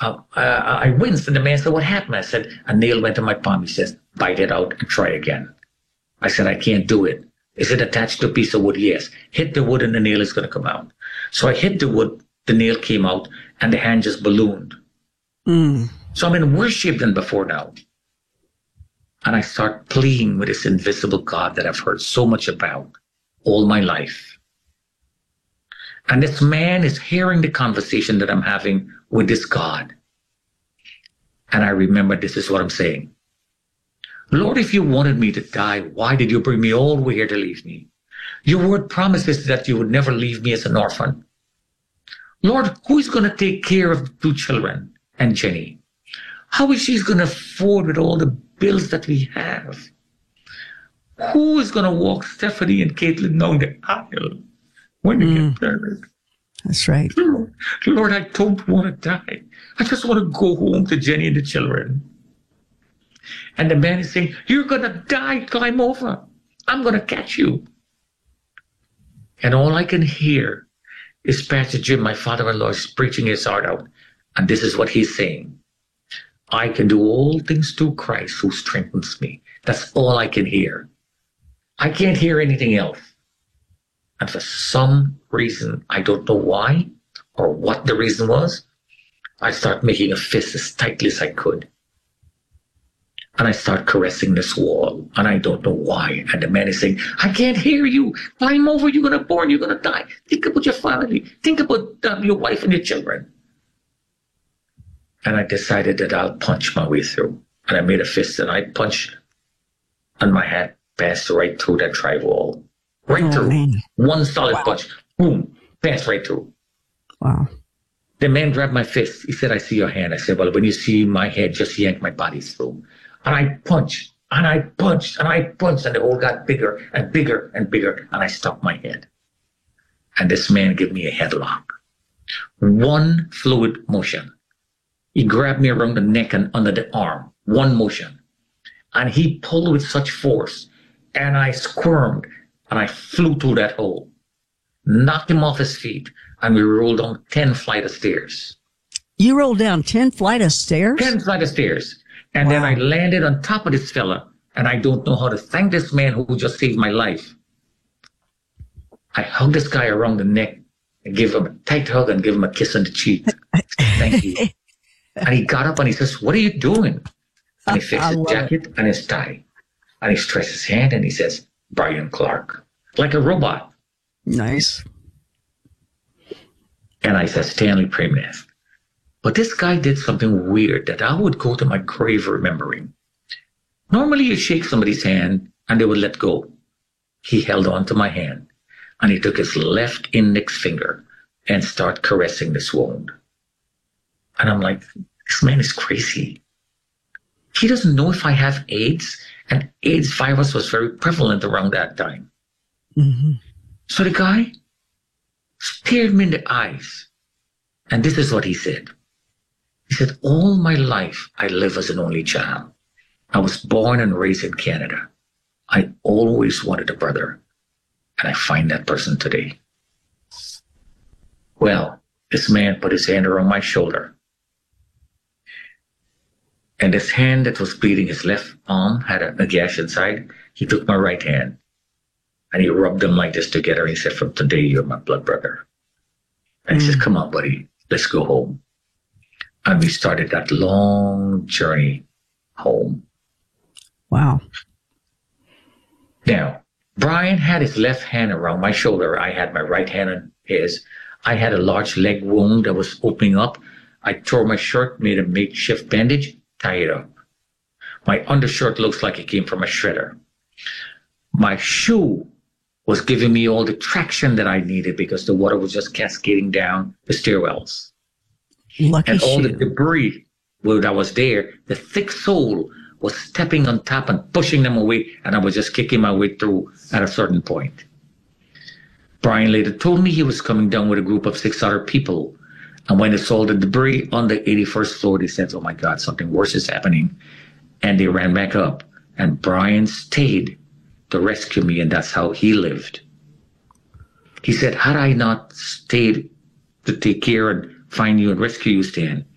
I winced, and the man said, "What happened?" I said, "A nail went in my palm." He says, "Bite it out and try again." I said, "I can't do it." Is it attached to a piece of wood? Yes. Hit the wood and the nail is going to come out. So I hit the wood, the nail came out, and the hand just ballooned. So I'm in worse shape than before now. And I start pleading with this invisible God that I've heard so much about all my life. And this man is hearing the conversation that I'm having with this God. And I remember this is what I'm saying. Lord, if you wanted me to die, why did you bring me all the way here to leave me? Your word promises that you would never leave me as an orphan. Lord, who is going to take care of the 2 children and Jenny? How is she going to afford with all the bills that we have? Who is going to walk Stephanie and Caitlin down the aisle when they get married? That's right. Lord, I don't want to die. I just want to go home to Jenny and the children. And the man is saying, "You're going to die. Climb over. I'm going to catch you." And all I can hear is Pastor Jim, my father-in-law, is preaching his heart out. And this is what he's saying. "I can do all things through Christ who strengthens me." That's all I can hear. I can't hear anything else. And for some reason, I don't know why or what the reason was, I start making a fist as tightly as I could. And I start caressing this wall, and I don't know why. And the man is saying, "I can't hear you. Climb over. You're going to burn. You're going to die. Think about your family. Think about your wife and your children." And I decided that I'll punch my way through. And I made a fist, and I punched, and my hand passed right through that drywall. Right through. Man. One solid punch. Boom. Passed right through. Wow. The man grabbed my fist. He said, "I see your hand." I said, "Well, when you see my head, just yank my body through." And I punched, and I punched, and I punched, and the hole got bigger and bigger and bigger, and I stuck my head. And this man gave me a headlock. One fluid motion. He grabbed me around the neck and under the arm. One motion. And he pulled with such force, and I squirmed, and I flew through that hole. Knocked him off his feet, and we rolled down 10 flights of stairs. You rolled down 10 flights of stairs? 10 flights of stairs. And then I landed on top of this fella, and I don't know how to thank this man who just saved my life. I hugged this guy around the neck and gave him a tight hug and gave him a kiss on the cheek. Thank you. And he got up and he says, "What are you doing?" And he fixed his jacket and his tie. And he stretched his hand and he says, "Brian Clark," like a robot. Nice. And I said, "Stanley Premnath." But this guy did something weird that I would go to my grave remembering. Normally you shake somebody's hand and they would let go. He held on to my hand and he took his left index finger and started caressing this wound. And I'm like, this man is crazy. He doesn't know if I have AIDS, and AIDS virus was very prevalent around that time. So the guy stared me in the eyes, and this is what he said. He said, "All my life, I live as an only child. I was born and raised in Canada. I always wanted a brother, and I find that person today." Well, this man put his hand around my shoulder, and this hand that was bleeding, his left arm had a gash inside. He took my right hand, and he rubbed them like this together. He said, "From today, you're my blood brother." And he said, "Come on, buddy, let's go home." And we started that long journey home. Wow. Now, Brian had his left hand around my shoulder. I had my right hand on his. I had a large leg wound that was opening up. I tore my shirt, made a makeshift bandage, tie it up. My undershirt looks like it came from a shredder. My shoe was giving me all the traction that I needed because the water was just cascading down the stairwells. Lucky and all shoe. the debris that was there, the thick sole was stepping on top and pushing them away, and I was just kicking my way through at a certain point. Brian later told me he was coming down with a group of 6 other people, and when they saw the debris on the 81st floor, they said, "Oh my God, something worse is happening," and they ran back up, and Brian stayed to rescue me, and that's how he lived. He said, "Had I not stayed to take care and find you and rescue you, Stan,